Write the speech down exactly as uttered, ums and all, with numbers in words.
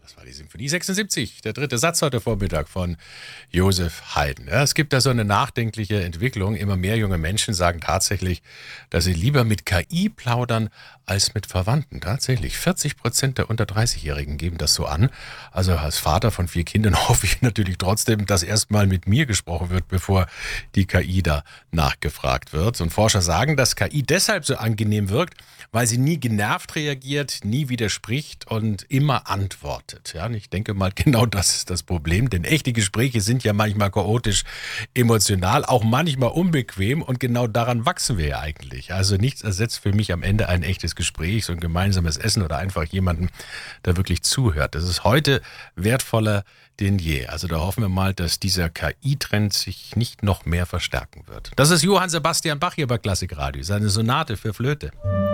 Das war die Symphonie sechsundsiebzig, der dritte Satz heute Vormittag von Joseph Haydn. Ja, es gibt da so eine nachdenkliche Entwicklung. Immer mehr junge Menschen sagen tatsächlich, dass sie lieber mit K I plaudern als mit Verwandten. Tatsächlich, vierzig Prozent der unter dreißig-Jährigen geben das so an. Also als Vater von vier Kindern hoffe ich natürlich trotzdem, dass erstmal mit mir gesprochen wird, bevor die K I da nachgefragt wird. Und Forscher sagen, dass K I deshalb so angenehm wirkt, weil sie nie genervt reagiert, nie widerspricht und immer antwortet. Ja, und ich denke mal, genau das ist das Problem, denn echte Gespräche sind ja manchmal chaotisch, emotional, auch manchmal unbequem und genau daran wachsen wir ja eigentlich. Also nichts ersetzt für mich am Ende ein echtes Gespräch, so ein gemeinsames Essen oder einfach jemanden, der wirklich zuhört. Das ist heute wertvoller denn je. Also da hoffen wir mal, dass dieser K I-Trend sich nicht noch mehr verstärken wird. Das ist Johann Sebastian Bach hier bei Klassikradio, seine Sonate für Flöte.